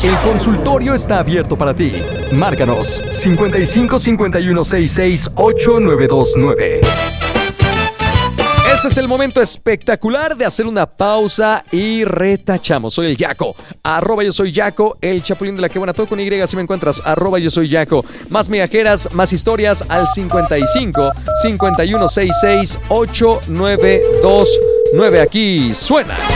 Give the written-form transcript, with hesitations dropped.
El consultorio está abierto para ti. Márcanos 55 51 66 8929. Este es el momento espectacular de hacer una pausa y retachamos. Soy el Yaco, @yo soy Yaco, el Chapulín de la que buena, todo con Y, si me encuentras, @yo soy Yaco. Más migajeras, más historias al 55 51 66 8929. Aquí suena.